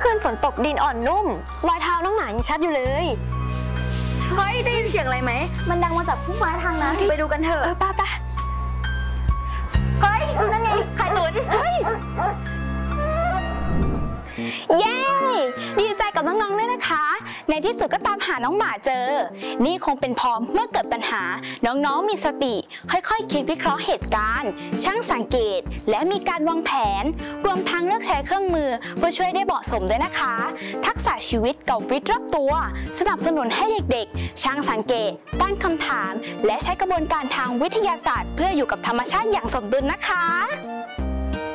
อคืนฝนตกดินอ่อนนุ่มรอยเท้าน้องหมายังชัดอยู่เลยเฮ้ยได้ยินเสียงอะไรไหมมันดังมาจากพุ่มไม้ทางนั้นไปดูกันเถอะป้าเฮ้ยนั่นไงไข่ตุ๋นเย้ดีใจกับน้องๆด้วยนะคะในที่สุดก็ตามหาน้องหมาเจอนี่คงเป็นเพราะเมื่อเกิดปัญหาน้องๆมีสติค่อยๆคิดวิเคราะห์เหตุการณ์ช่างสังเกตและมีการวางแผนรวมทั้งเลือกใช้เครื่องมือเพื่อช่วยได้เหมาะสมด้วยนะคะทักษะชีวิตกับวิทย์รอบตัวสนับสนุนให้เด็กๆช่างสังเกตตั้งคำถามและใช้กระบวนการทางวิทยาศาสตร์เพื่ออยู่กับธรรมชาติอย่างสมดุลนะคะ